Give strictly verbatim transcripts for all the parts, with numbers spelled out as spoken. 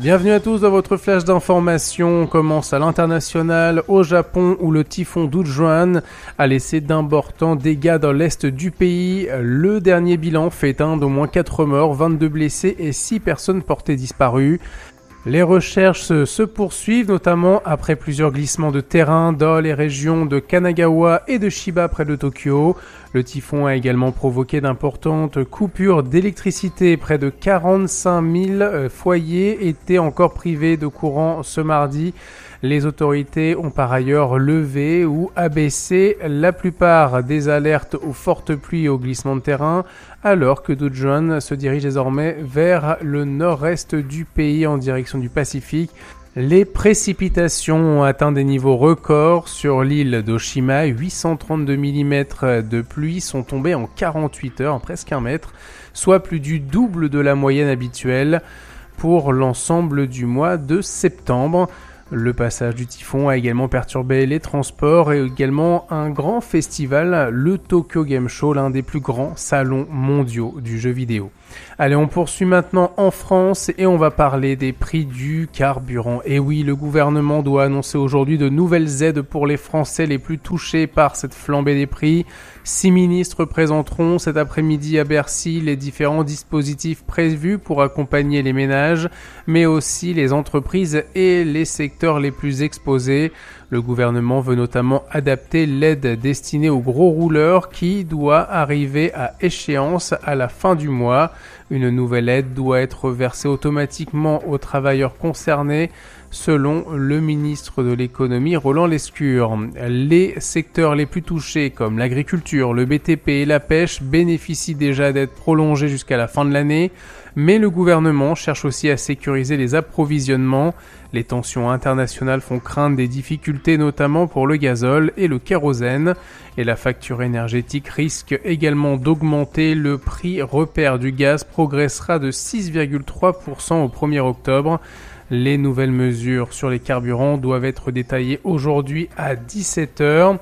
Bienvenue à tous dans votre flash d'information. On commence à l'international, au Japon, où le typhon Dujuan a laissé d'importants dégâts dans l'est du pays. Le dernier bilan fait état d'au moins quatre morts, vingt-deux blessés et six personnes portées disparues. Les recherches se poursuivent, notamment après plusieurs glissements de terrain dans les régions de Kanagawa et de Chiba près de Tokyo. Le typhon a également provoqué d'importantes coupures d'électricité. Près de quarante-cinq mille foyers étaient encore privés de courant ce mardi. Les autorités ont par ailleurs levé ou abaissé la plupart des alertes aux fortes pluies et aux glissements de terrain, alors que Dujuan se dirige désormais vers le nord-est du pays en direction du Pacifique. Les précipitations ont atteint des niveaux records sur l'île d'Oshima. huit cent trente-deux millimètres de pluie sont tombés en quarante-huit heures, presque un mètre, soit plus du double de la moyenne habituelle pour l'ensemble du mois de septembre. Le passage du typhon a également perturbé les transports et également un grand festival, le Tokyo Game Show, l'un des plus grands salons mondiaux du jeu vidéo. Allez, on poursuit maintenant en France et on va parler des prix du carburant. Et oui, le gouvernement doit annoncer aujourd'hui de nouvelles aides pour les Français les plus touchés par cette flambée des prix. Six ministres présenteront cet après-midi à Bercy les différents dispositifs prévus pour accompagner les ménages, mais aussi les entreprises et les secteurs les plus exposés. Le gouvernement veut notamment adapter l'aide destinée aux gros rouleurs qui doit arriver à échéance à la fin du mois. Une nouvelle aide doit être versée automatiquement aux travailleurs concernés, selon le ministre de l'économie Roland Lescure. Les secteurs les plus touchés comme l'agriculture, le B T P et la pêche bénéficient déjà d'aides prolongées jusqu'à la fin de l'année, mais le gouvernement cherche aussi à sécuriser les approvisionnements. Les tensions internationales font craindre des difficultés notamment pour le gazole et le kérosène, et la facture énergétique risque également d'augmenter. Le prix repère du gaz progressera de six virgule trois pour cent au premier octobre. Les nouvelles mesures sur les carburants doivent être détaillées aujourd'hui à dix-sept heures.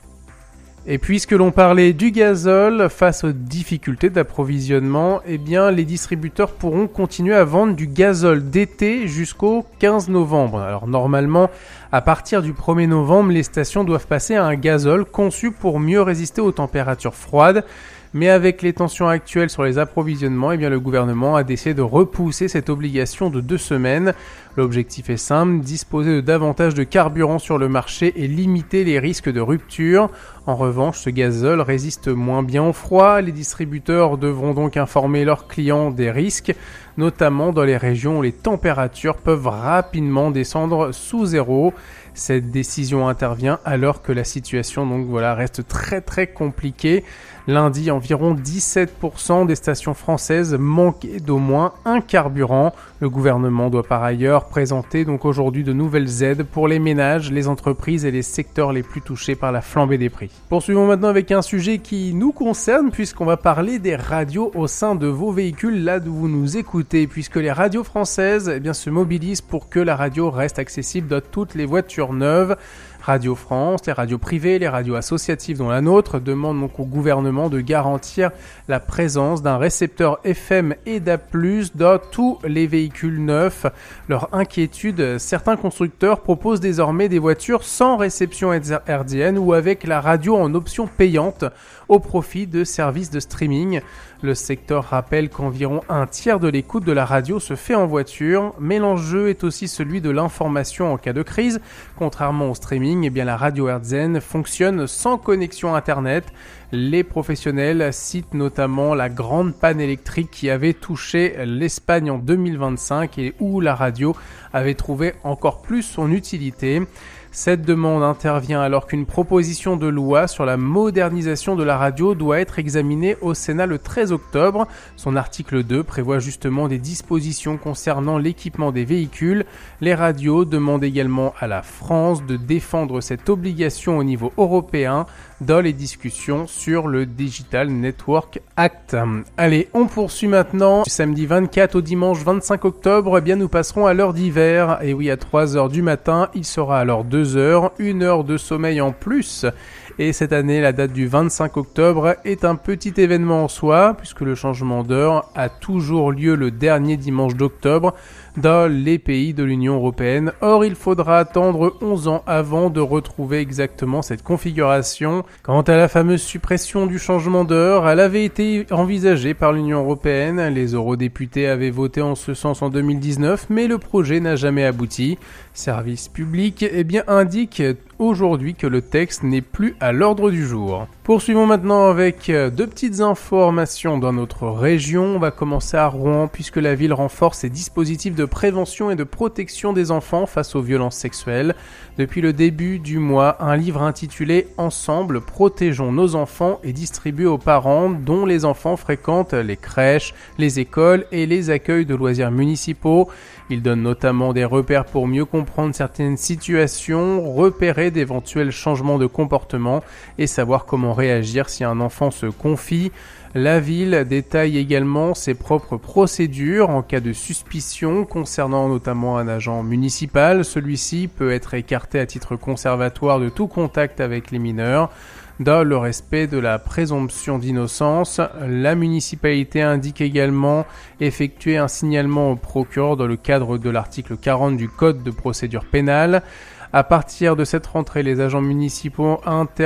Et puisque l'on parlait du gazole, face aux difficultés d'approvisionnement, eh bien, les distributeurs pourront continuer à vendre du gazole d'été jusqu'au quinze novembre. Alors normalement, à partir du premier novembre, les stations doivent passer à un gazole conçu pour mieux résister aux températures froides. Mais avec les tensions actuelles sur les approvisionnements, eh bien, le gouvernement a décidé de repousser cette obligation de deux semaines. L'objectif est simple, disposer de davantage de carburant sur le marché et limiter les risques de rupture. En revanche, ce gazole résiste moins bien au froid. Les distributeurs devront donc informer leurs clients des risques, notamment dans les régions où les températures peuvent rapidement descendre sous zéro. Cette décision intervient alors que la situation donc voilà reste très très compliquée. Lundi, environ dix-sept pour cent des stations françaises manquaient d'au moins un carburant. Le gouvernement doit par ailleurs présenter donc aujourd'hui de nouvelles aides pour les ménages, les entreprises et les secteurs les plus touchés par la flambée des prix. Poursuivons maintenant avec un sujet qui nous concerne puisqu'on va parler des radios au sein de vos véhicules, là d'où vous nous écoutez, puisque les radios françaises eh bien, se mobilisent pour que la radio reste accessible dans toutes les voitures neuves. Radio France, les radios privées, les radios associatives dont la nôtre demandent donc au gouvernement de garantir la présence d'un récepteur F M et D A B plus, dans tous les véhicules neufs. Leur inquiétude, certains constructeurs proposent désormais des voitures sans réception hertzienne ou avec la radio en option payante au profit de services de streaming. Le secteur rappelle qu'environ un tiers de l'écoute de la radio se fait en voiture, mais l'enjeu est aussi celui de l'information en cas de crise. Contrairement au streaming, eh bien la radio hertzienne fonctionne sans connexion internet. Les professionnels citent notamment la grande panne électrique qui avait touché l'Espagne en deux mille vingt-cinq et où la radio avait trouvé encore plus son utilité. Cette demande intervient alors qu'une proposition de loi sur la modernisation de la radio doit être examinée au Sénat le treize octobre. Son article deux prévoit justement des dispositions concernant l'équipement des véhicules. Les radios demandent également à la France de défendre cette obligation au niveau européen dans les discussions sur le Digital Network Act. Allez, on poursuit maintenant. Du samedi vingt-quatre au dimanche vingt-cinq octobre, eh bien nous passerons à l'heure d'hiver. Et oui, à trois heures du matin, il sera alors deux heures, une heure de sommeil en plus Et cette année, la date du vingt-cinq octobre est un petit événement en soi, puisque le changement d'heure a toujours lieu le dernier dimanche d'octobre dans les pays de l'Union européenne. Or, il faudra attendre onze ans avant de retrouver exactement cette configuration. Quant à la fameuse suppression du changement d'heure, elle avait été envisagée par l'Union européenne. Les eurodéputés avaient voté en ce sens en deux mille dix-neuf, mais le projet n'a jamais abouti. Service public eh bien, indique aujourd'hui que le texte n'est plus à l'ordre du jour. Poursuivons maintenant avec deux petites informations dans notre région. On va commencer à Rouen puisque la ville renforce ses dispositifs de prévention et de protection des enfants face aux violences sexuelles. Depuis le début du mois, un livre intitulé « Ensemble, protégeons nos enfants » est distribué aux parents dont les enfants fréquentent les crèches, les écoles et les accueils de loisirs municipaux. Il donne notamment des repères pour mieux comprendre certaines situations, repérer d'éventuels changements de comportement et savoir comment réagir si un enfant se confie. La ville détaille également ses propres procédures en cas de suspicion concernant notamment un agent municipal. Celui-ci peut être écarté à titre conservatoire de tout contact avec les mineurs. Dans le respect de la présomption d'innocence, la municipalité indique également effectuer un signalement au procureur dans le cadre de l'article quarante du Code de procédure pénale. À partir de cette rentrée, les agents municipaux inter